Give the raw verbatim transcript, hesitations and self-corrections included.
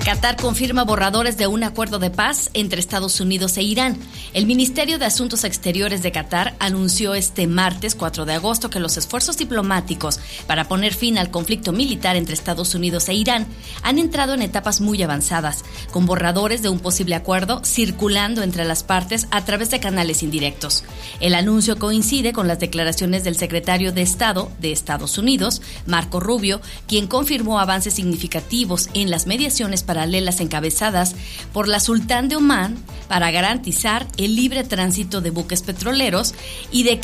Qatar confirma borradores de un acuerdo de paz entre Estados Unidos e Irán. El Ministerio de Asuntos Exteriores de Qatar anunció este martes cuatro de agosto que los esfuerzos diplomáticos para poner fin al conflicto militar entre Estados Unidos e Irán han entrado en etapas muy avanzadas, con borradores de un posible acuerdo circulando entre las partes a través de canales indirectos. El anuncio coincide con las declaraciones del secretario de Estado de Estados Unidos, Marco Rubio, quien confirmó avances significativos en las mediaciones paralelas encabezadas por la Sultán de Omán para garantizar el libre tránsito de buques petroleros y de